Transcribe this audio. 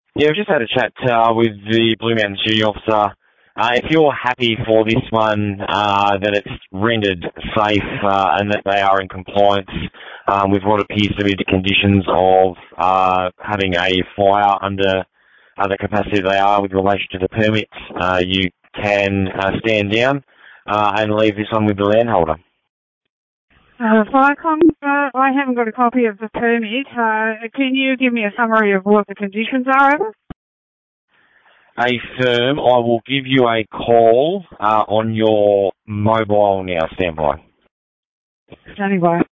Yeah, we've just had a chat with the Blue Mountains duty officer. If you're happy for this one, that it's rendered safe and that they are in compliance with what appears to be the conditions of having a fire under the capacity they are with relation to the permits, you can stand down and leave this one with the landholder. Viacom, I haven't got a copy of the permit. Can you give me a summary of what the conditions are of it? A firm, I will give you a call on your mobile now. Stand by. Standing by.